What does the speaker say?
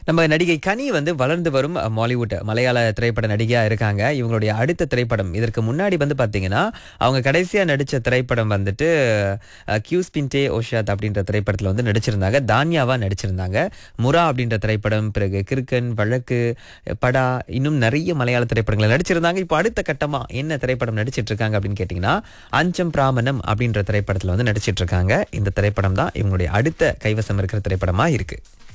நம்ம நடிகை கனி வந்து வளர்ந்து வரும் மாலிவுட் மலையாள திரைப்பட நடிகையா இருக்காங்க. இவங்களுடைய அடுத்த திரைப்படம் இதற்கு முன்னாடி வந்து பாத்தீங்கன்னா, அவங்க கடைசியா நடிச்ச திரைப்படம் வந்துட்டு கியூஸ் பின்டே ஓஷாத் அப்படின்ற திரைப்படத்துல வந்து நடிச்சிருந்தாங்க. தான்யாவா நடிச்சிருந்தாங்க. முரா அப்படின்ற திரைப்படம், பிறகு கிறுக்கன், வழக்கு, படா, இன்னும் நிறைய மலையாள திரைப்படங்களை நடிச்சிருந்தாங்க. இப்போ அடுத்த கட்டமா என்ன திரைப்படம் நடிச்சிட்டு இருக்காங்க அப்படின்னு கேட்டீங்கன்னா, அஞ்சம் பிராமணம் அப்படின்ற திரைப்படத்துல வந்து நடிச்சிட்டு இருக்காங்க. இந்த திரைப்படம் தான் இவங்களுடைய அடுத்த கைவசம் இருக்கிற திரைப்படமா இருக்கு.